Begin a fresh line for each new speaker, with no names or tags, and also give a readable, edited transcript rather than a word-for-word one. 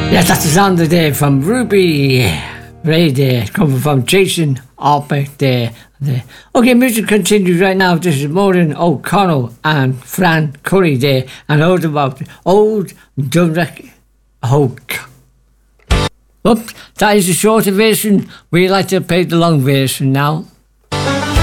Yes, that's the sound of there from Ruby Ray there, coming from Jason Alpert there. Okay, music continues right now. This is Maureen O'Connell and Fran Curry there, and all about Old Dunrick Oak. Oops, that is the shorter version. We like to play the long version now.